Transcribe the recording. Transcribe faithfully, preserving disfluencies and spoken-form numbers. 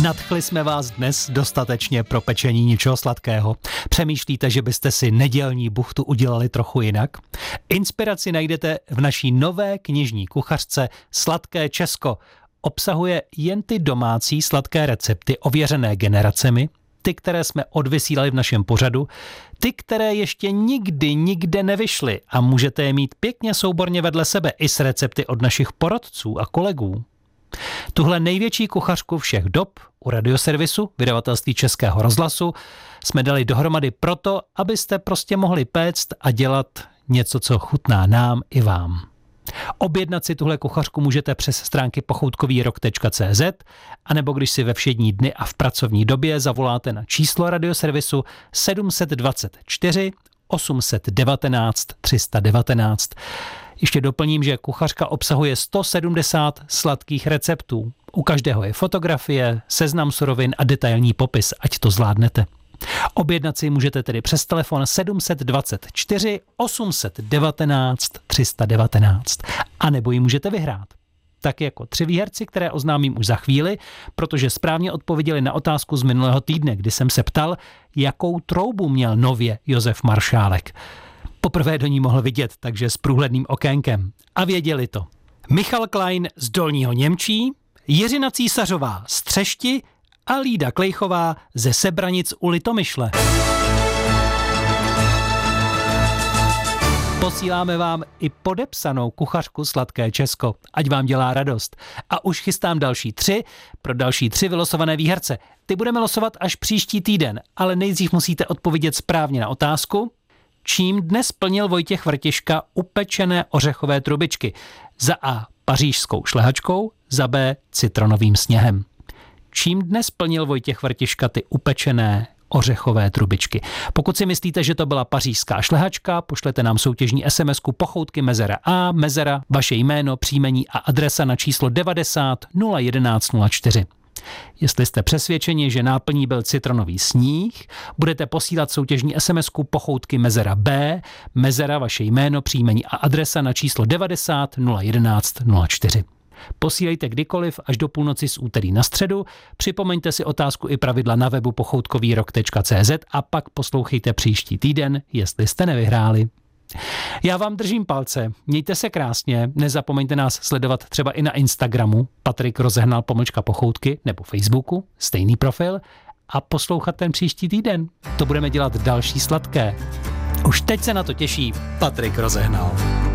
Nadchli jsme vás dnes dostatečně pro pečení něčeho sladkého? Přemýšlíte, že byste si nedělní buchtu udělali trochu jinak? Inspiraci najdete v naší nové knižní kuchařce Sladké Česko. Obsahuje jen ty domácí sladké recepty ověřené generacemi, ty, které jsme odvysílali v našem pořadu, ty, které ještě nikdy nikde nevyšly a můžete je mít pěkně souborně vedle sebe i s recepty od našich porodců a kolegů. Tuhle největší kuchařku všech dob u Radioservisu, vydavatelství Českého rozhlasu, jsme dali dohromady proto, abyste prostě mohli péct a dělat něco, co chutná nám i vám. Objednat si tuhle kuchařku můžete přes stránky pochoutkovýrok tečka cé zet, anebo když si ve všední dny a v pracovní době zavoláte na číslo Radioservisu sedm set dvacet čtyři osm set devatenáct tři sta devatenáct. Ještě doplním, že kuchařka obsahuje sto sedmdesát sladkých receptů. U každého je fotografie, seznam surovin a detailní popis, ať to zvládnete. Objednat si můžete tedy přes telefon sedm set dvacet čtyři osm set devatenáct tři sta devatenáct. A nebo ji můžete vyhrát. Tak jako tři výherci, které oznámím už za chvíli, protože správně odpověděli na otázku z minulého týdne, kdy jsem se ptal, jakou troubu měl nově Josef Maršálek. Poprvé do ní mohl vidět, takže s průhledným okénkem. A věděli to. Michal Klein z Dolního Němčí, Jiřina Císařová z Třešti a Lída Klejchová ze Sebranic u Litomyšle. Posíláme vám i podepsanou kuchařku Sladké Česko, ať vám dělá radost. A už chystám další tři pro další tři vylosované výherce. Ty budeme losovat až příští týden, ale nejdřív musíte odpovědět správně na otázku, čím dnes plnil Vojtěch Vrtiška upečené ořechové trubičky. Za A pařížskou šlehačkou, za B citronovým sněhem. Čím dnes plnil Vojtěch Vrtiška ty upečené ořechové trubičky? Pokud si myslíte, že to byla pařížská šlehačka, pošlete nám soutěžní SMSku pochoutky mezera A, mezera, vaše jméno, příjmení a adresa na číslo devadesát nula jedenáct nula čtyři. Jestli jste přesvědčeni, že náplní byl citronový sníh, budete posílat soutěžní SMSku pochoutky mezera B, mezera, vaše jméno, příjmení a adresa na číslo devadesát nula jedenáct nula čtyři. Posílejte kdykoliv až do půlnoci z úterý na středu, připomeňte si otázku i pravidla na webu pochoutkovýrok tečka cé zet a pak poslouchejte příští týden, jestli jste nevyhráli. Já vám držím palce, mějte se krásně, nezapomeňte nás sledovat třeba i na Instagramu, Patrik Rozehnal pomlčka pochoutky, nebo Facebooku, stejný profil, a poslouchat ten příští týden. To budeme dělat další sladké. Už teď se na to těší Patrik Rozehnal.